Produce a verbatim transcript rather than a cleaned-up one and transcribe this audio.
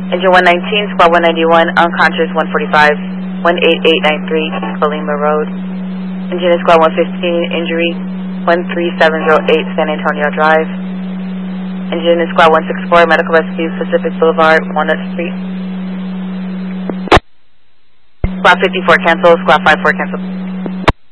Engine one nineteen, squad one ninety-one, unconscious one forty-five, one eight eight nine three, Colima Road. Engine is squad one fifteen, injury one three seven zero eight, San Antonio Drive. Engine is squad one sixty-four, medical rescue, Pacific Boulevard, Walnut Street. Squad fifty-four cancel, squad five four cancel.